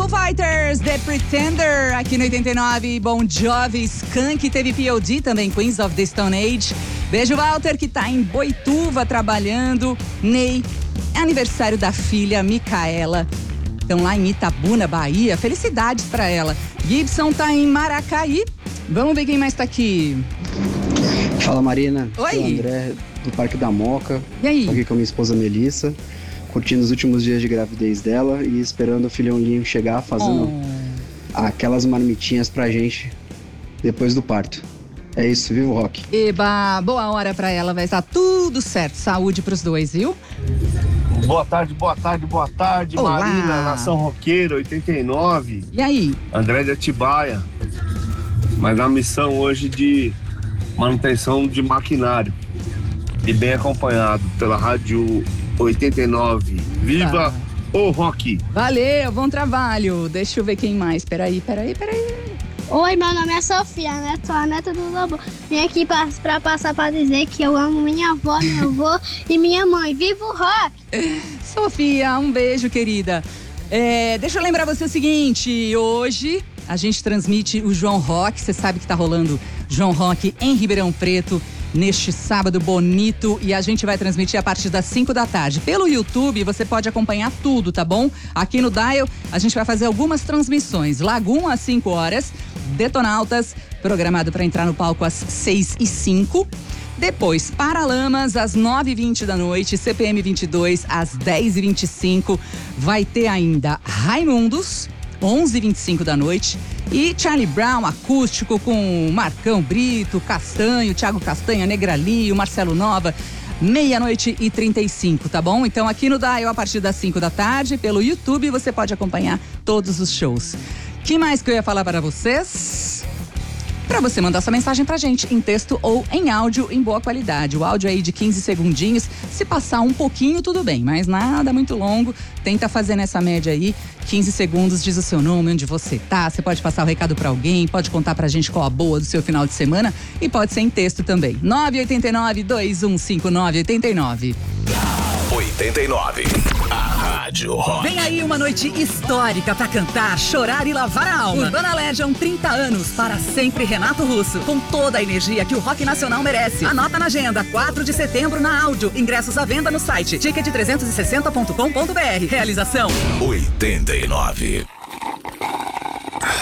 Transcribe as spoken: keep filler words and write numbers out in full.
Foo Fighters, The Pretender, aqui no oitenta e nove. Bon Jovi, Skank, teve P O D também, Queens of the Stone Age. Beijo, Walter, que tá em Boituva trabalhando. Ney, é aniversário da filha, Micaela. Estão lá em Itabuna, Bahia. Felicidades pra ela. Gibson tá em Maracaí. Vamos ver quem mais tá aqui. Fala, Marina. Oi. Sou o André, do Parque da Moca. E aí? Tô aqui com a minha esposa Melissa, curtindo os últimos dias de gravidez dela e esperando o filhão Linho chegar, fazendo Oh. aquelas marmitinhas pra gente depois do parto. É isso, viva o rock. Eba, boa hora pra ela, vai estar tudo certo. Saúde pros dois, viu? Boa tarde, boa tarde, boa tarde, Olá. Marina, Nação Roqueira, oitenta e nove. E aí? André de Atibaia. Mas na missão hoje de manutenção de maquinário. E bem acompanhado pela Rádio oitenta e nove. Viva Tá. o rock! Valeu, bom trabalho. Deixa eu ver quem mais. Peraí, peraí, peraí. Oi, meu nome é Sofia, né? Sou a neta do Lobo. Vim aqui pra, pra passar pra dizer que eu amo minha avó, meu avô e minha mãe. Viva o rock! Sofia, um beijo, querida. É, deixa eu lembrar você o seguinte, hoje a gente transmite o João Rock, você sabe que tá rolando João Rock em Ribeirão Preto, neste sábado bonito, e a gente vai transmitir a partir das cinco da tarde. Pelo YouTube você pode acompanhar tudo, tá bom? Aqui no Dial a gente vai fazer algumas transmissões. Lagum às cinco horas, Detonautas, programado para entrar no palco às seis e cinco. Depois, Paralamas, às nove e vinte da noite, C P M vinte e dois, às dez e vinte e cinco. Vai ter ainda Raimundos, onze e vinte e cinco da noite. E Charlie Brown, acústico, com Marcão Brito, Castanho, Thiago Castanha, Negrali, Marcelo Nova, meia-noite e trinta e cinco, tá bom? Então aqui no Dial, a partir das cinco da tarde, pelo YouTube, você pode acompanhar todos os shows. Que mais que eu ia falar para vocês? Para você mandar sua mensagem pra gente em texto ou em áudio em boa qualidade. O áudio aí de quinze segundinhos, se passar um pouquinho tudo bem, mas nada muito longo. Tenta fazer nessa média aí, quinze segundos, diz o seu nome, onde você tá. Você pode passar o recado pra alguém, pode contar pra gente qual a boa do seu final de semana e pode ser em texto também. nove oito nove, dois um cinco nove, oito nove. oitenta e nove. A Rádio Rock. Vem aí uma noite histórica pra cantar, chorar e lavar a alma. Urbana Legend, trinta anos, para sempre Renato Russo. Com toda a energia que o rock nacional merece. Anota na agenda, quatro de setembro na Áudio. Ingressos à venda no site ticket trezentos e sessenta ponto com ponto br. Realização oitenta e nove.